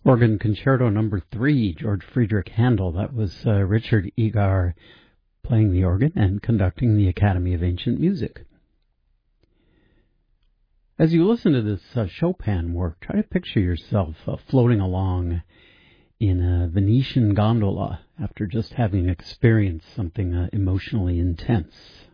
Organ Concerto Number 3, George Friedrich Handel. That was Richard Egar playing the organ and conducting the Academy of Ancient Music. As you listen to this Chopin work, try to picture yourself floating along in a Venetian gondola after just having experienced something emotionally intense.